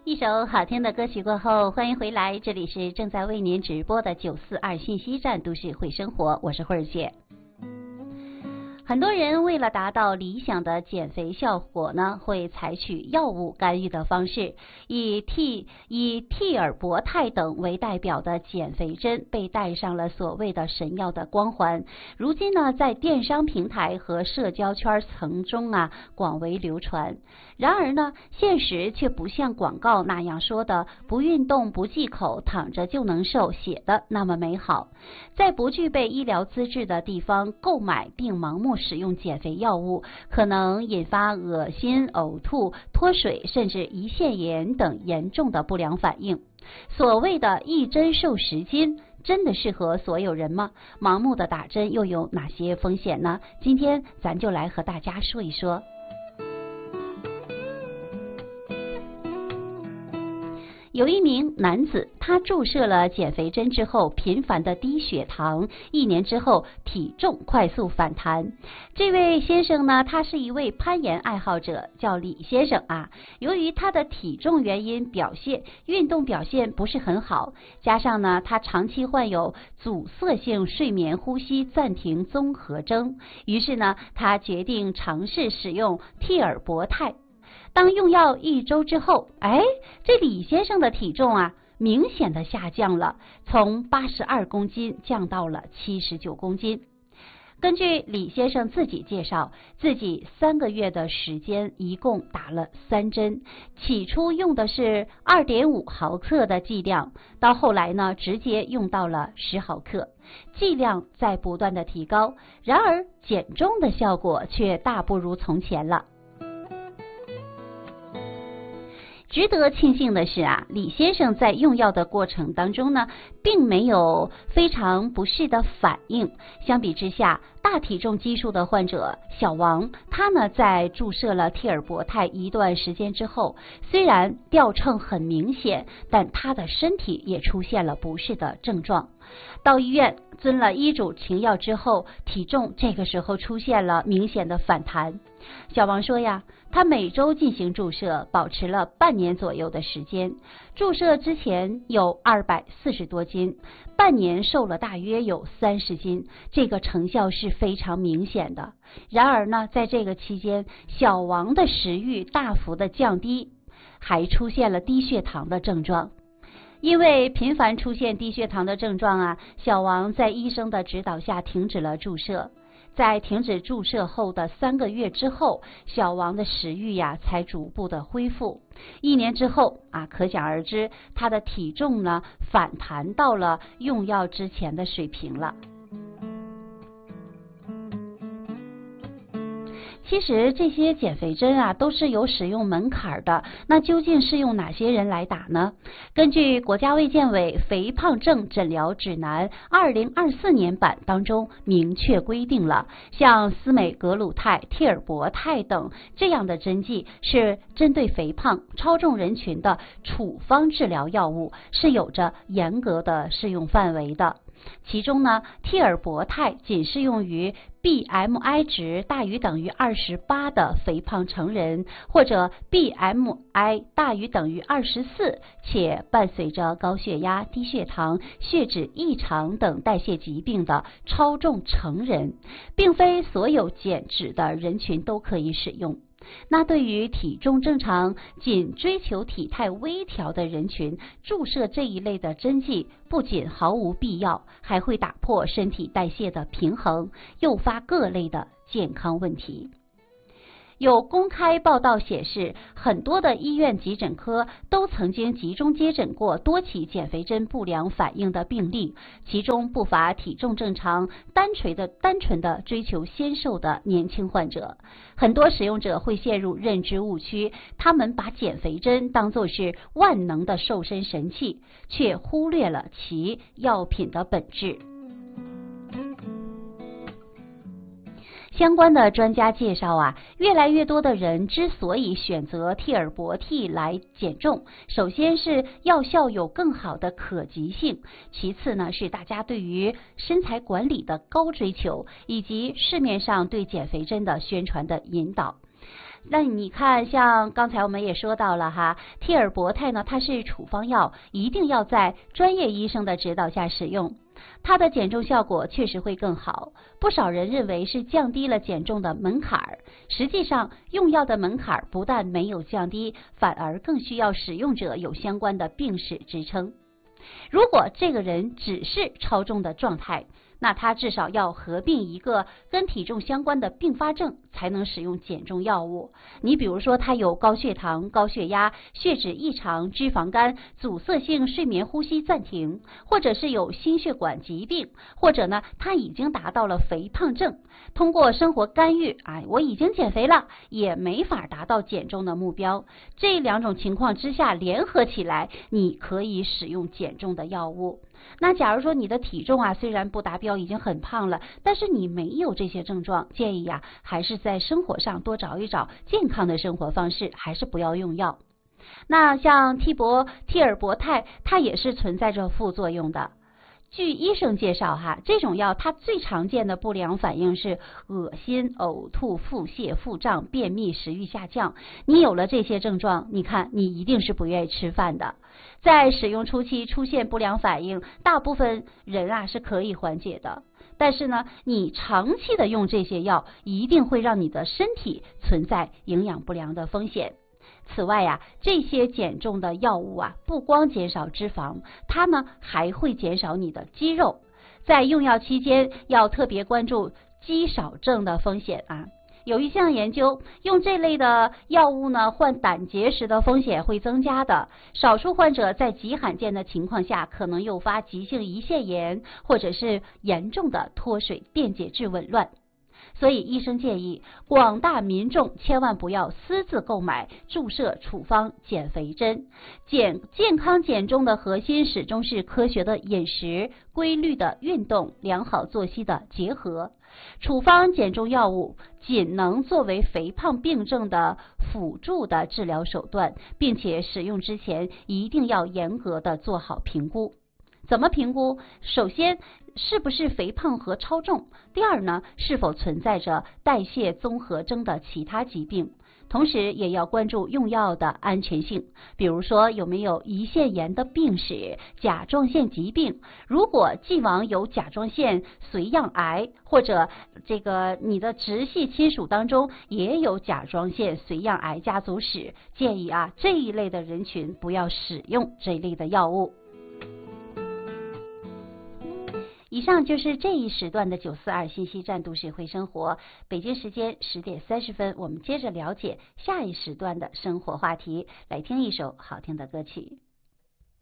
一首好听的歌曲过后，欢迎回来，这里是正在为您直播的942信息站都市会生活，我是慧儿姐。很多人为了达到理想的减肥效果呢，会采取药物干预的方式，以替尔博肽等为代表的减肥针被戴上了所谓的神药的光环。如今呢，在电商平台和社交圈层中广为流传。然而呢，现实却不像广告那样说的不运动不忌口躺着就能瘦写的那么美好。在不具备医疗资质的地方购买并盲目使用减肥药物，可能引发恶心、呕吐、脱水甚至胰腺炎等严重的不良反应。所谓的一针瘦10斤，真的适合所有人吗？盲目的打针又有哪些风险呢？今天咱就来和大家说一说。有一名男子，他注射了减肥针之后频繁的低血糖，1年之后体重快速反弹。这位先生呢，他是一位攀岩爱好者，叫李先生由于他的体重原因运动表现不是很好，加上呢他长期患有阻塞性睡眠呼吸暂停综合征，于是呢他决定尝试使用替尔博肽。当用药1周之后，这李先生的体重明显的下降了，从82公斤降到了79公斤。根据李先生自己介绍，自己3个月的时间一共打了3针，起初用的是2.5毫克的剂量，到后来呢直接用到了10毫克，剂量在不断的提高，然而减重的效果却大不如从前了。值得庆幸的是李先生在用药的过程当中呢，并没有非常不适的反应。相比之下，大体重基数的患者小王，他呢在注射了替尔博肽一段时间之后，虽然掉秤很明显，但他的身体也出现了不适的症状。到医院遵了医嘱停药之后，体重这个时候出现了明显的反弹。小王说他每周进行注射，保持了半年左右的时间。注射之前有240多斤，半年瘦了大约有30斤，这个成效是非常明显的。然而呢，在这个期间，小王的食欲大幅的降低，还出现了低血糖的症状。因为频繁出现低血糖的症状小王在医生的指导下停止了注射。在停止注射后的3个月之后，小王的食欲才逐步的恢复。1年之后可想而知，他的体重呢反弹到了用药之前的水平了。其实这些减肥针都是有使用门槛的，那究竟适用哪些人来打呢？根据国家卫健委肥胖症诊疗指南2024年版当中明确规定了，像司美格鲁肽、替尔博肽等这样的针剂是针对肥胖超重人群的处方治疗药物，是有着严格的适用范围的。其中呢，替尔博肽仅适用于 BMI 值大于等于28的肥胖成人，或者 BMI 大于等于24且伴随着高血压、低血糖、血脂异常等代谢疾病的超重成人，并非所有减脂的人群都可以使用。那对于体重正常、仅追求体态微调的人群，注射这一类的针剂不仅毫无必要，还会打破身体代谢的平衡，诱发各类的健康问题。有公开报道显示，很多的医院急诊科都曾经集中接诊过多起减肥针不良反应的病例，其中不乏体重正常、单纯的追求纤瘦的年轻患者。很多使用者会陷入认知误区，他们把减肥针当作是万能的瘦身神器，却忽略了其药品的本质。相关的专家介绍越来越多的人之所以选择替尔博肽来减重，首先是药效有更好的可及性，其次呢是大家对于身材管理的高追求，以及市面上对减肥针的宣传的引导。 那你看，像刚才我们也说到了哈，替尔博泰呢，它是处方药，一定要在专业医生的指导下使用，它的减重效果确实会更好。不少人认为是降低了减重的门槛儿，实际上用药的门槛儿不但没有降低，反而更需要使用者有相关的病史支撑。如果这个人只是超重的状态，那他至少要合并一个跟体重相关的并发症，才能使用减重药物。你比如说他有高血糖、高血压、血脂异常、脂肪肝、阻塞性睡眠呼吸暂停，或者是有心血管疾病，或者呢他已经达到了肥胖症，通过生活干预，我已经减肥了，也没法达到减重的目标。这两种情况之下联合起来，你可以使用减重的药物。那假如说你的体重虽然不达标，已经很胖了，但是你没有这些症状，建议还是在生活上多找一找健康的生活方式，还是不要用药。那像替尔博泰，它也是存在着副作用的。据医生介绍这种药它最常见的不良反应是恶心、呕吐、腹泻、腹胀、便秘、食欲下降。你有了这些症状，你看你一定是不愿意吃饭的。在使用初期出现不良反应，大部分人是可以缓解的。但是呢，你长期的用这些药，一定会让你的身体存在营养不良的风险。此外这些减重的药物不光减少脂肪，它呢还会减少你的肌肉。在用药期间要特别关注肌少症的风险有一项研究，用这类的药物呢，患胆结石的风险会增加的。少数患者在极罕见的情况下，可能诱发急性胰腺炎，或者是严重的脱水电解质紊乱。所以医生建议广大民众千万不要私自购买注射处方减肥针。健康减重的核心始终是科学的饮食、规律的运动、良好作息的结合。处方减重药物仅能作为肥胖病症的辅助的治疗手段，并且使用之前一定要严格的做好评估。怎么评估？首先，是不是肥胖和超重？第二呢，是否存在着代谢综合征的其他疾病？同时也要关注用药的安全性，比如说有没有胰腺炎的病史、甲状腺疾病。如果既往有甲状腺髓样癌，或者你的直系亲属当中也有甲状腺髓样癌家族史，建议这一类的人群不要使用这一类的药物。以上就是这一时段的942信息站都市会生活。北京时间10点30分，我们接着了解下一时段的生活话题，来听一首好听的歌曲。